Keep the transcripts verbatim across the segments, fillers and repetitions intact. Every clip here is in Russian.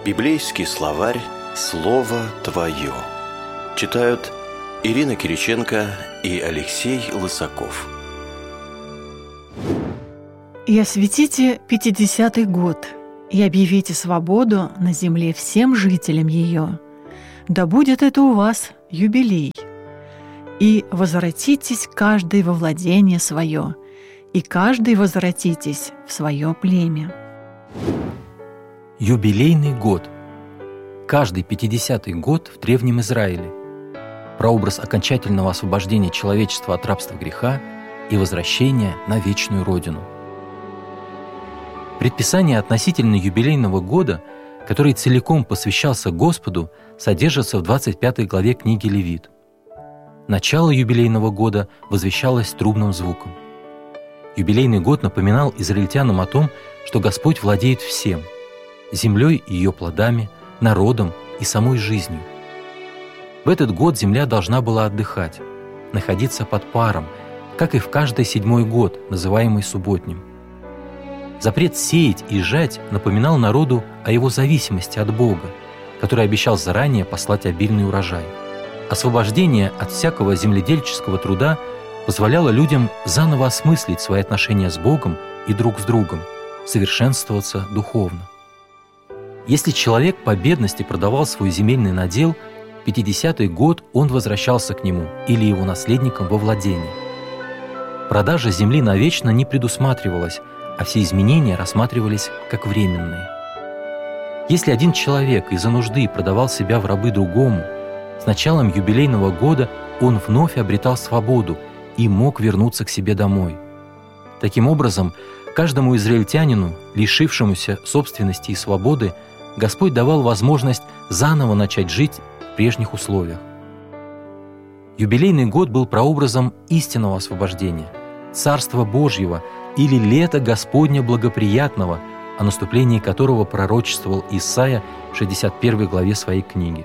Библейский словарь «Слово Твое». Читают Ирина Кириченко и Алексей Лысаков. «И осветите пятидесятый год, и объявите свободу на земле всем жителям ее. Да будет это у вас юбилей. И возвратитесь каждый во владение свое, и каждый возвратитесь в свое племя». Юбилейный год. Каждый пятидесятый год в Древнем Израиле. Прообраз окончательного освобождения человечества от рабства греха и возвращения на вечную Родину. Предписание относительно юбилейного года, который целиком посвящался Господу, содержится в двадцать пятой главе книги Левит. Начало юбилейного года возвещалось трубным звуком. Юбилейный год напоминал израильтянам о том, что Господь владеет всем – землей и ее плодами, народом и самой жизнью. В этот год земля должна была отдыхать, находиться под паром, как и в каждый седьмой год, называемый субботним. Запрет сеять и жать напоминал народу о его зависимости от Бога, который обещал заранее послать обильный урожай. Освобождение от всякого земледельческого труда позволяло людям заново осмыслить свои отношения с Богом и друг с другом, совершенствоваться духовно. Если человек по бедности продавал свой земельный надел, в пятидесятый год он возвращался к нему или его наследникам во владение. Продажа земли навечно не предусматривалась, а все изменения рассматривались как временные. Если один человек из-за нужды продавал себя в рабы другому, с началом юбилейного года он вновь обретал свободу и мог вернуться к себе домой. Таким образом, каждому израильтянину, лишившемуся собственности и свободы, Господь давал возможность заново начать жить в прежних условиях. Юбилейный год был прообразом истинного освобождения, Царства Божьего или лета Господня благоприятного, о наступлении которого пророчествовал Исаия в шестьдесят первой главе своей книги.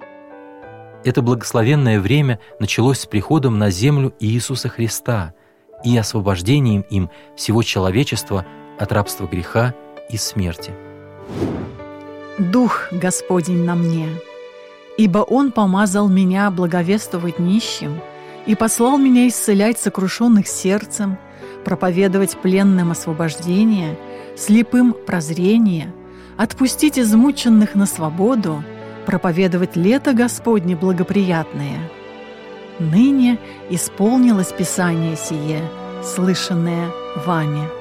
Это благословенное время началось с приходом на землю Иисуса Христа и освобождением им всего человечества от рабства греха и смерти. «Дух Господень на мне, ибо Он помазал меня благовествовать нищим и послал меня исцелять сокрушенных сердцем, проповедовать пленным освобождение, слепым прозрение, отпустить измученных на свободу, проповедовать лето Господне благоприятное. Ныне исполнилось Писание сие, слышанное вами».